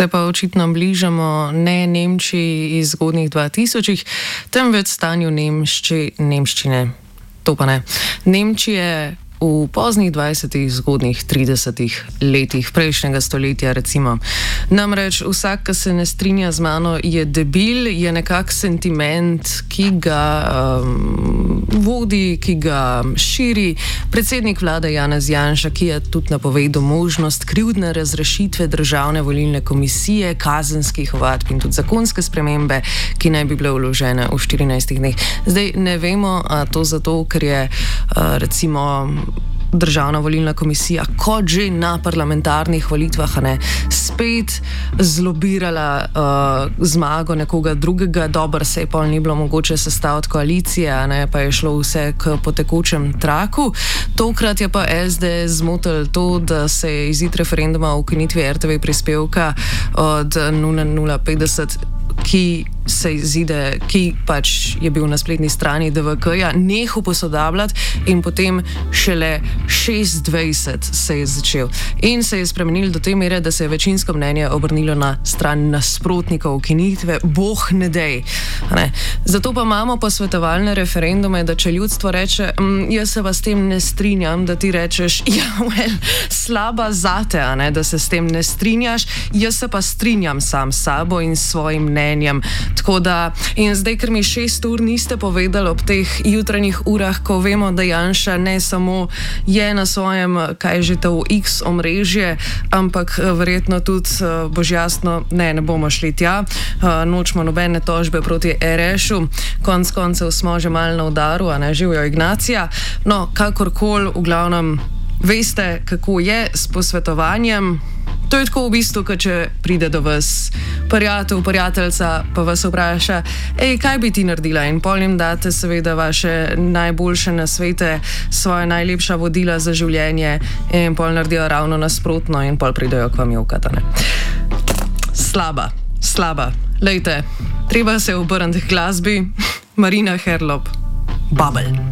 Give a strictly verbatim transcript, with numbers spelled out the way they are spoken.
Se pa očitno bližamo ne Nemčiji iz zgodnjih dva tisočih, temveč stanju nemšči, nemščine. To pa ne. Nemčije v poznih dvajsetih, zgodnjih tridesetih letih prejšnjega stoletja, recimo. Namreč vsak, ki se ne strinja z mano, je debil, je nekak sentiment, ki ga um, vodi, ki ga širi predsednik vlade Janez Janša, ki je tudi napovedal možnost krivdne razrešitve državne volilne komisije, kazenskih ovadb in tudi zakonske spremembe, ki naj bi bile vložene v štirinajstih dneh. Zdaj ne vemo, a to zato, ker je uh, recimo državna volilna komisija, kot že na parlamentarnih volitvah, ne, spet zlobirala uh, zmago nekoga drugega. Dobro, se je pol ni bilo mogoče sestaviti koalicije, ne, pa je šlo vse k potekočem traku. Tokrat je pa es de es zmotil to, da se je izid referenduma o ukinitvi er te ve prispevka od nula nula petdeset, ki se izide, ki pač je bil na spletni strani de ve ka-ja, nehal posodabljati in potem šele šest dvajset se je začel. In se je spremenil do te mere, da se je večinsko mnenje obrnilo na stran nasprotnikov ukinitve. Boh ne dej. Ne. Zato pa imamo posvetovalne referendume, da če ljudstvo reče, jaz se pa s tem ne strinjam, da ti rečeš, ja, well, slaba zate, a ne, da se s tem ne strinjaš, jaz se pa strinjam sam s sabo in s svojim mnenjem. Tako da, in zdaj, ker mi šest ur niste povedali ob teh jutranjih urah, ko vemo, da Janša ne samo je na svojem, kaj že to X omrežje, ampak verjetno tudi, bož jasno, ne, ne bomo šli tja, nočemo nobene tožbe proti er es-u, konc koncev smo že malo na udaru, a ne, živijo Ignacija. No, kakorkoli, v glavnem, veste, kako je s posvetovanjem. To je tako v bistvu, kot če pride do vas prijatelj, prijateljica, pa vas vpraša, ej, kaj bi ti naredila? In pol jim date seveda vaše najboljše nasvete, svoje najlepša vodila za življenje in pol naredijo ravno nasprotno in pol pridejo k vam jokatane. Slaba, slaba. Lejte, treba se obrniti k glasbi. Marina Herlop, Bubble.